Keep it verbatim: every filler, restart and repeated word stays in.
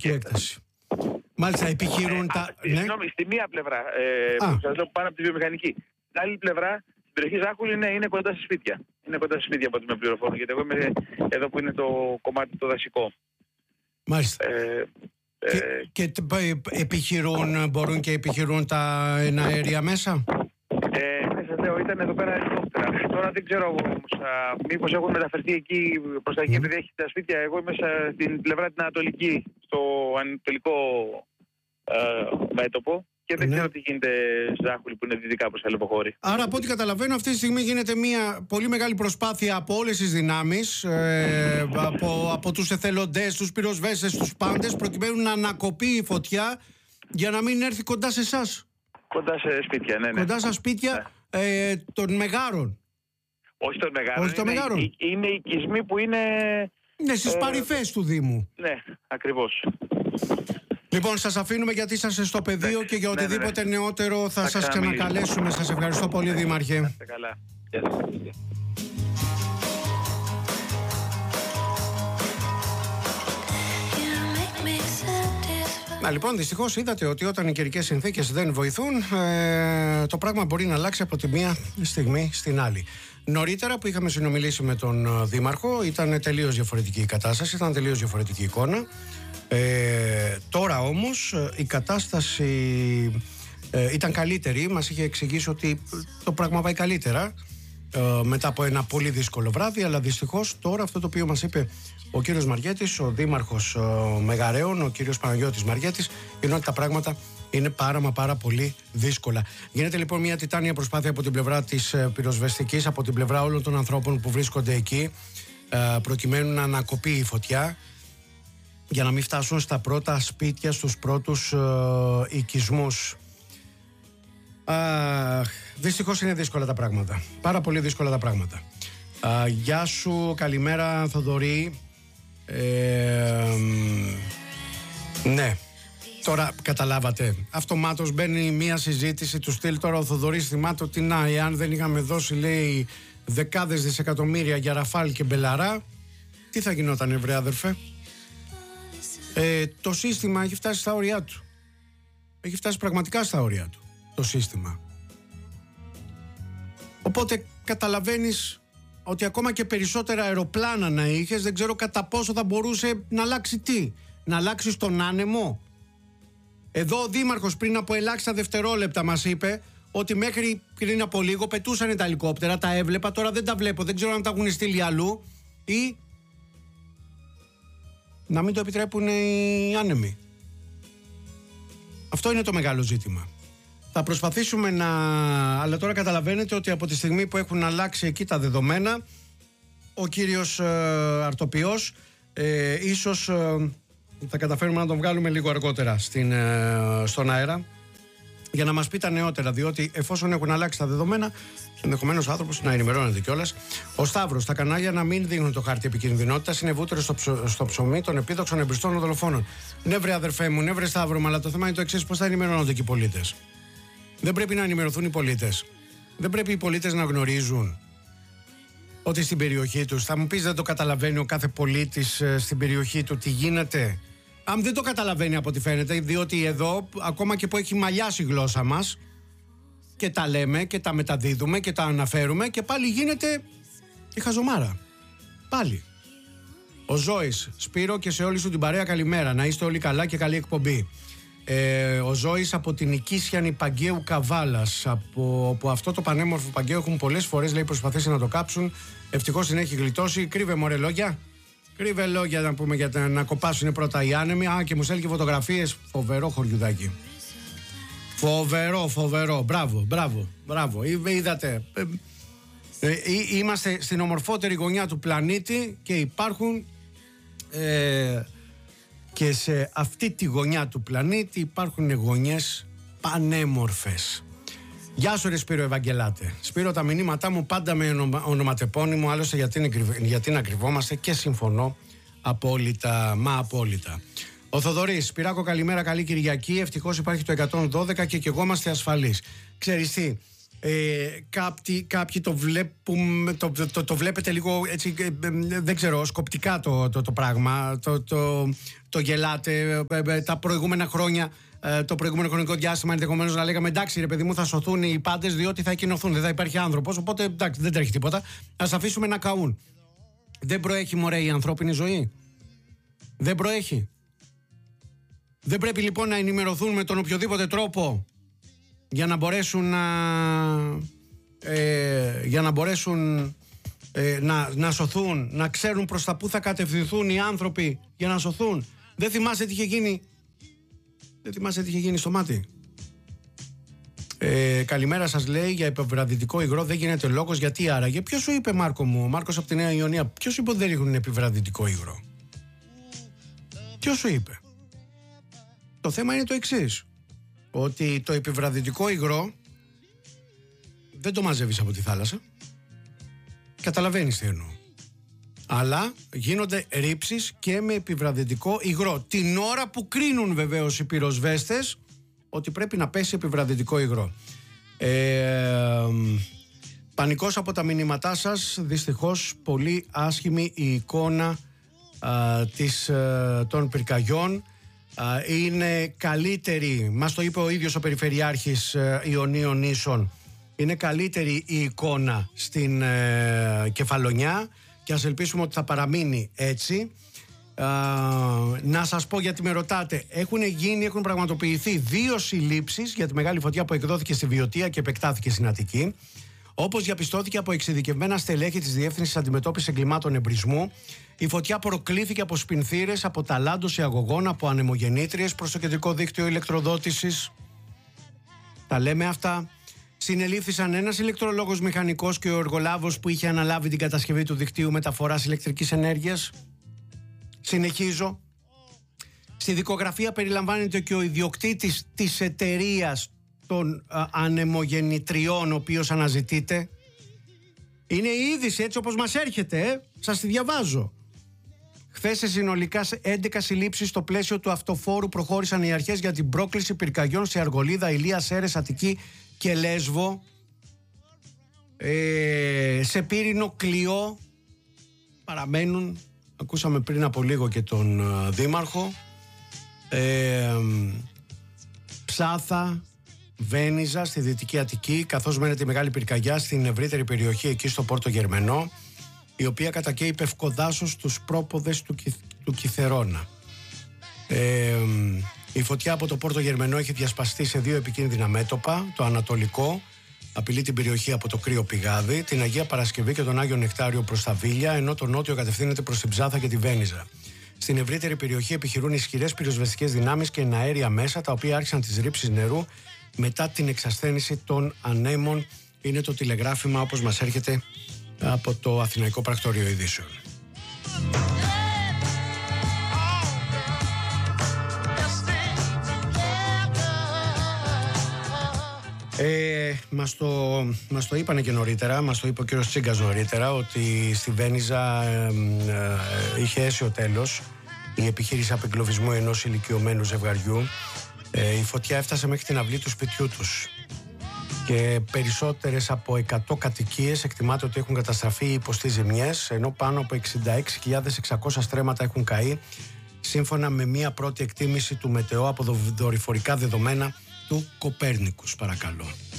αγοραστική έκταση. Μάλιστα, επιχειρούν ε, τα. Α, ναι. Συγγνώμη, στη μία πλευρά, ε, που σας λέω πάνω από τη βιομηχανική. Στην άλλη πλευρά, στην περιοχή Ζάχουλη, ναι, είναι κοντά σε σπίτια. Είναι κοντά σε σπίτια από ό,τι με πληροφορούν. Γιατί εγώ είμαι εδώ που είναι το κομμάτι το δασικό. Μάλιστα. Ε, και, ε, και επιχειρούν, μπορούν και επιχειρούν τα εναέρια μέσα. Ε, ναι, σας λέω, ήταν εδώ πέρα ελικόπτερα. Τώρα δεν ξέρω όμως, μήπως έχουν μεταφερθεί εκεί προς τα εκεί, επειδή έχει τα σπίτια. Εγώ είμαι στην πλευρά την ανατολική, στο ανατολικό ε, μέτωπο. Και δεν ναι. ξέρω τι γίνεται στη Ζάχουλη που είναι δυτικά προς τα Λεποχώρη. Άρα, από ό,τι καταλαβαίνω, αυτή τη στιγμή γίνεται μια πολύ μεγάλη προσπάθεια από όλες τις δυνάμεις, ε, από, από τους εθελοντές, τους πυροσβέστες, τους πάντες, προκειμένου να ανακοπεί η φωτιά για να μην έρθει κοντά σε εσάς. Κοντά σε σπίτια, ναι, ναι. Κοντά στα σπίτια ναι. ε, των Μεγάρων. Όχι των Μεγάρων. Όχι των είναι, Μεγάρων. Είναι, είναι οικισμοί που είναι... Ναι, στις ε, παρυφές του Δήμου. Ναι, ακριβώς. Λοιπόν, σας αφήνουμε γιατί είσαστε στο πεδίο ναι, και για οτιδήποτε ναι, ναι. νεότερο θα, θα σας ξανακαλέσουμε. Σας ευχαριστώ πολύ, Δήμαρχε. Είστε καλά. Να, λοιπόν, δυστυχώς είδατε ότι όταν οι καιρικές συνθήκες δεν βοηθούν, ε, το πράγμα μπορεί να αλλάξει από τη μία στιγμή στην άλλη. Νωρίτερα που είχαμε συνομιλήσει με τον Δήμαρχο, ήταν τελείως διαφορετική η κατάσταση, ήταν τελείως διαφορετική εικόνα. Ε, τώρα όμως η κατάσταση ε, ήταν καλύτερη. Μας είχε εξηγήσει ότι το πράγμα πάει καλύτερα ε, μετά από ένα πολύ δύσκολο βράδυ, αλλά δυστυχώς τώρα αυτό το οποίο μας είπε ο κύριος Μαριέτης, ο Δήμαρχος ε, Μεγαρέων, ο κύριος Παναγιώτης Μαριέτης, είναι ότι τα πράγματα είναι πάρα μα πάρα πολύ δύσκολα. Γίνεται λοιπόν μια τιτάνια προσπάθεια από την πλευρά της ε, πυροσβεστικής, από την πλευρά όλων των ανθρώπων που βρίσκονται εκεί, ε, προκειμένου να ανακοπεί η φωτιά, για να μην φτάσουν στα πρώτα σπίτια, στους πρώτους ε, οικισμούς. Α, δυστυχώς είναι δύσκολα τα πράγματα. Πάρα πολύ δύσκολα τα πράγματα. Α, γεια σου, καλημέρα Θοδωρή. Ε, ναι, τώρα καταλάβατε. Αυτομάτως μπαίνει μια συζήτηση του στυλ. Τώρα ο Θοδωρής θυμάται ότι να, εάν δεν είχαμε δώσει, λέει, δεκάδες δισεκατομμύρια για Ραφάλ και Μπελαρά, τι θα γινόταν, βρε αδερφέ? Ε, το σύστημα έχει φτάσει στα όρια του. Έχει φτάσει πραγματικά στα όρια του το σύστημα. Οπότε καταλαβαίνεις ότι ακόμα και περισσότερα αεροπλάνα να είχες, δεν ξέρω κατά πόσο θα μπορούσε να αλλάξει τι. Να αλλάξει τον άνεμο. Εδώ ο Δήμαρχος πριν από ελάχιστα δευτερόλεπτα μας είπε ότι μέχρι πριν από λίγο πετούσαν τα ελικόπτερα, τα έβλεπα, τώρα δεν τα βλέπω, δεν ξέρω αν τα έχουν στείλει αλλού ή να μην το επιτρέπουν οι άνεμοι. Αυτό είναι το μεγάλο ζήτημα. Θα προσπαθήσουμε να... Αλλά τώρα καταλαβαίνετε ότι από τη στιγμή που έχουν αλλάξει εκεί τα δεδομένα, ο κύριος ε, Αρτοπιός ε, ίσως ε, θα καταφέρουμε να τον βγάλουμε λίγο αργότερα στην, ε, στον αέρα για να μας πει τα νεότερα, διότι εφόσον έχουν αλλάξει τα δεδομένα, ενδεχομένως ο άνθρωπος να ενημερώνεται κιόλας. Ο Σταύρος, τα κανάλια να μην δίνουν το χάρτη επικινδυνότητας, είναι βούτυρο στο, ψω, στο ψωμί των επίδοξων εμπριστών δολοφόνων. Ναι, βρε αδερφέ μου, ναι, βρε Σταύρο, αλλά το θέμα είναι το εξής: πώς θα ενημερώνονται και οι πολίτες? Δεν πρέπει να ενημερωθούν οι πολίτες? Δεν πρέπει οι πολίτες να γνωρίζουν ότι στην περιοχή τους, θα μου πεις, δεν το καταλαβαίνει ο κάθε πολίτης στην περιοχή του τι γίνεται? Αν δεν το καταλαβαίνει από ό,τι φαίνεται, διότι εδώ ακόμα και που έχει μαλλιάσει η γλώσσα μας και τα λέμε και τα μεταδίδουμε και τα αναφέρουμε και πάλι γίνεται η χαζομάρα. Πάλι. Ο Ζώης, Σπύρο και σε όλη σου την παρέα καλημέρα. Να είστε όλοι καλά και καλή εκπομπή. Ε, ο Ζώης από την Οικίσιανη Παγκαίου Καβάλας, από, από αυτό το πανέμορφο Παγκαίο έχουν πολλές φορές, λέει, προσπαθήσει να το κάψουν. Ευτυχώς την έχει γλιτώσει. Κρύβε μωρέ λόγια. Κρύβε λόγια να πούμε, για να κοπάσουν πρώτα οι άνεμοι. Α, και μου στέλνει και φωτογραφίες. Φοβερό χωριουδάκι. Φοβερό, φοβερό. Μπράβο, μπράβο, μπράβο. Είδατε. Ε, ε, είμαστε στην ομορφότερη γωνιά του πλανήτη και υπάρχουν ε, και σε αυτή τη γωνιά του πλανήτη υπάρχουν γωνιές πανέμορφες. Γεια σου ρε Σπύρο Ευαγγελάτε. Σπύρο, τα μηνύματά μου πάντα με ονομα, ονοματεπώνυμο, άλλωστε γιατί, γιατί να κρυβόμαστε, και συμφωνώ απόλυτα, μα απόλυτα. Ο Θοδωρής, Σπυράκο καλημέρα, καλή Κυριακή, ευτυχώς υπάρχει το εκατόν δώδεκα και κι εγώ είμαστε ασφαλείς. Ξέρεις τι, Ε, κάποιοι, κάποιοι το, βλέπουν, το, το, το βλέπετε λίγο έτσι, δεν ξέρω, σκοπτικά το, το, το πράγμα. Το, το, το γελάτε. Τα προηγούμενα χρόνια, το προηγούμενο χρονικό διάστημα, ενδεχομένως να λέγαμε εντάξει, ρε παιδί μου, θα σωθούν οι πάντες διότι θα εκκοινωθούν. Δεν θα υπάρχει άνθρωπος. Οπότε εντάξει, δεν τρέχει τίποτα. Ας αφήσουμε να καούν. Δεν προέχει, μωρέ, η ανθρώπινη ζωή. Δεν προέχει. Δεν πρέπει λοιπόν να ενημερωθούν με τον οποιοδήποτε τρόπο για να μπορέσουν να, ε, για να μπορέσουν ε, να, να σωθούν, να ξέρουν προς τα που θα κατευθυνθούν οι άνθρωποι για να σωθούν. Δεν θυμάσαι τι είχε γίνει, δεν θυμάσαι τι είχε γίνει στο μάτι. Ε, καλημέρα σας, λέει, για επιβραδυτικό υγρό δεν γίνεται λόγος. Γιατί άραγε? Ποιος σου είπε, Μάρκο μου? Ο Μάρκος από τη Νέα Ιωνία. Ποιος είπε ότι δεν ρίχνουν επιβραδυτικό υγρό? Ποιος σου είπε? Το θέμα είναι το εξής, ότι το επιβραδυτικό υγρό δεν το μαζεύεις από τη θάλασσα. Καταλαβαίνεις τι εννοώ. Αλλά γίνονται ρήψεις και με επιβραδυτικό υγρό, την ώρα που κρίνουν βεβαίως οι πυροσβέστες ότι πρέπει να πέσει επιβραδυτικό υγρό. ε, Πανικός από τα μηνύματά σας. Δυστυχώς πολύ άσχημη η εικόνα α, της, α, των πυρκαγιών. Είναι καλύτερη, μας το είπε ο ίδιος ο Περιφερειάρχης Ιωνίων Νήσων, είναι καλύτερη η εικόνα στην ε, Κεφαλονιά και ας ελπίσουμε ότι θα παραμείνει έτσι. Α, να σας πω, γιατί με ρωτάτε, έχουν γίνει, έχουν πραγματοποιηθεί δύο συλλήψεις για τη μεγάλη φωτιά που εκδόθηκε στη Βιωτία και επεκτάθηκε στην Αττική. Όπως διαπιστώθηκε από εξειδικευμένα στελέχη της Διεύθυνσης Αντιμετώπισης Εγκλημάτων Εμπρισμού, η φωτιά προκλήθηκε από σπινθήρες, από ταλάντωση αγωγών, από ανεμογεννήτριες προς το κεντρικό δίκτυο ηλεκτροδότησης. Τα λέμε αυτά. Συνελήφθησαν ένας ηλεκτρολόγος μηχανικός και ο εργολάβος που είχε αναλάβει την κατασκευή του δικτύου μεταφοράς ηλεκτρικής ενέργειας. Συνεχίζω. Στη δικογραφία περιλαμβάνεται και ο ιδιοκτήτης της εταιρείας των α, ανεμογεννητριών, ο οποίος αναζητείται. Είναι η είδηση έτσι όπως μας έρχεται, ε? Σας τη διαβάζω. Χθες σε συνολικά έντεκα συλλήψεις στο πλαίσιο του αυτοφόρου προχώρησαν οι αρχές για την πρόκληση πυρκαγιών σε Αργολίδα, Ηλία, Σέρρες, Αττική και Λέσβο. Ε, σε Πύρινο, Κλειό παραμένουν. Ακούσαμε πριν από λίγο και τον uh, Δήμαρχο. Ε, Ψάθα, Βένιζα στη Δυτική Αττική, καθώς μένεται η μεγάλη πυρκαγιά στην ευρύτερη περιοχή εκεί στο Πόρτο Γερμενό, η οποία κατακαίει πευκοδάσος στους πρόποδες του, του Κιθερώνα. Ε, η φωτιά από το Πόρτο Γερμενό έχει διασπαστεί σε δύο επικίνδυνα μέτωπα. Το ανατολικό απειλεί την περιοχή από το Κρύο Πηγάδι, την Αγία Παρασκευή και τον Άγιο Νεκτάριο προς τα Βίλια, ενώ το νότιο κατευθύνεται προς την Ψάθα και τη Βένιζα. Στην ευρύτερη περιοχή επιχειρούν ισχυρές πυροσβεστικές δυνάμεις και εναέρια μέσα, τα οποία άρχισαν τις ρήψεις νερού μετά την εξασθένηση των ανέμων. Είναι το τηλεγράφημα όπως μας έρχεται από το Αθηναϊκό Πρακτορείο Ειδήσεων. Ε, μας, το, μας το είπανε και νωρίτερα, μας το είπε ο κύριος Τσίγκας νωρίτερα, ότι στη Βένιζα ε, ε, είχε αίσιο τέλος η επιχείρηση απεγκλωβισμού ενός ηλικιωμένου ζευγαριού. Ε, η φωτιά έφτασε μέχρι την αυλή του σπιτιού τους και περισσότερες από εκατό κατοικίες εκτιμάται ότι έχουν καταστραφεί ή υποστεί ζημιές, ενώ πάνω από εξήντα έξι χιλιάδες εξακόσια στρέμματα έχουν καεί, σύμφωνα με μία πρώτη εκτίμηση του Μετεό από δορυφορικά δεδομένα του Κοπέρνικους. Παρακαλώ.